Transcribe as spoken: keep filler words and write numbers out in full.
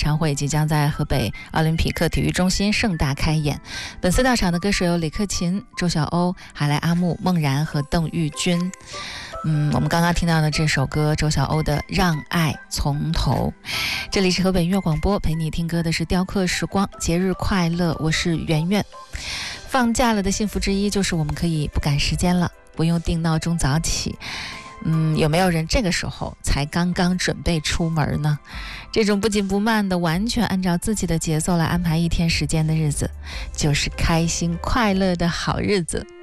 唱会即将在河北奥林匹克体育中心盛大开演。本次到场的歌手有李克勤、周晓鸥、哈莱阿木、孟然和邓玉君。嗯，我们刚刚听到的这首歌，周晓鸥的《让爱从头》。这里是河北音乐广播，陪你听歌的是雕刻时光，节日快乐，我是圆圆。放假了的幸福之一就是我们可以不赶时间了，不用定闹钟早起。嗯，有没有人这个时候才刚刚准备出门呢？这种不紧不慢的完全按照自己的节奏来安排一天时间的日子，就是开心快乐的好日子。